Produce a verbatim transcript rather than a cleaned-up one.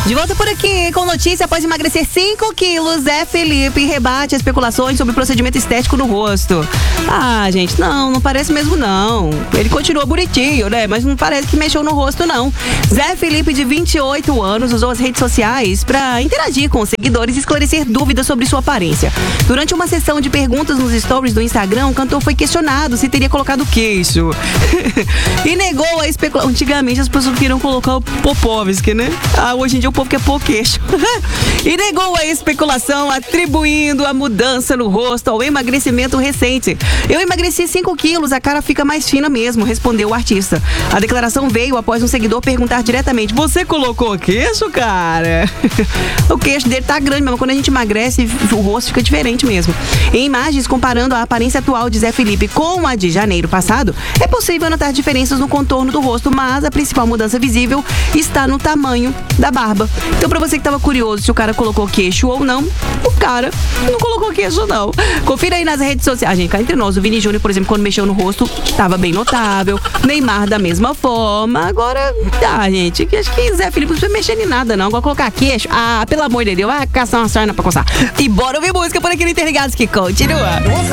De volta por aqui com notícia: após emagrecer cinco quilos, Zé Felipe rebate especulações sobre procedimento estético no rosto. Ah, gente, não, não parece mesmo não. Ele continua bonitinho, né? Mas não parece que mexeu no rosto, não. Zé Felipe, de vinte e oito anos, usou as redes sociais para interagir com os seguidores e esclarecer dúvidas sobre sua aparência. Durante uma sessão de perguntas nos stories do Instagram, o cantor foi questionado se teria colocado queixo. E negou a especulação. Antigamente as pessoas queriam colocar o Popovski, né? Ah, hoje em dia o povo quer pôr queixo. E negou a especulação, atribuindo a mudança no rosto ao emagrecimento recente. Eu emagreci cinco quilos, a cara fica mais fina mesmo, respondeu o artista. A declaração veio após um seguidor perguntar diretamente: você colocou queixo, cara? O queixo dele tá grande, mas quando a gente emagrece, o rosto fica diferente mesmo. Em imagens comparando a aparência atual de Zé Felipe com a de janeiro passado, é possível notar diferenças no contorno do rosto, mas a principal mudança visível está no tamanho da barba. Então, pra você que tava curioso se o cara colocou queixo ou não, o cara não colocou queixo, não. Confira aí nas redes sociais. A gente, cá entre nós, o Vini Júnior, por exemplo, quando mexeu no rosto, tava bem notável. Neymar da mesma forma. Agora, ah, gente, acho que Zé Felipe não precisa mexer em nada, não. Agora colocar queixo, ah, pelo amor de Deus, vai caçar uma sarna pra coçar. E bora ouvir música por aqui no Interligados, que continua.